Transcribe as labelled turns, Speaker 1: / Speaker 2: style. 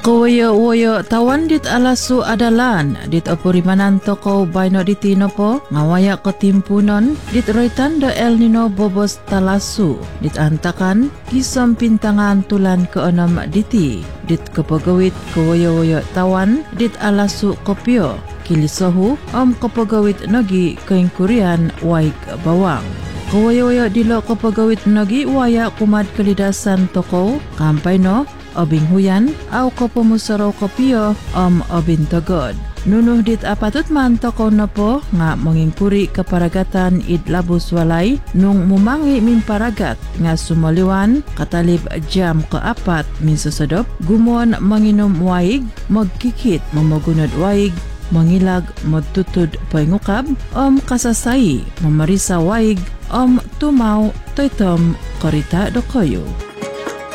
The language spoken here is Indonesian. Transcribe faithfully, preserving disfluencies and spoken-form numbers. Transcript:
Speaker 1: Kawayo-wayo tawan dit alasu adalan dit opurimanan toko baino ditino po ngawaya ketimpunon dit roitan de El Nino bobos talasu dit antakan kisom pintangan tulan keenam diti dit kepegawit kawayo-wayo tawan dit alasu kopio kilisohu om kepegawit nogi keingkurian waik bawang. Kawayo-wayo dilo kepegawit nogi waya kumad kelidasan toko kampai no obing huyan au kopomusaro kopio om obin togod. Nunuh dit apatut man toko nopo nga mengingkuri keparagatan id labus walay nung mumangi min paragat nga sumaliwan katalib jam keapat min susedop gumon menginum waig magkikit mamagunod waig mangilag magtutud paingukab om kasasai mamarisa waig om tumaw toytom korita dokoyo.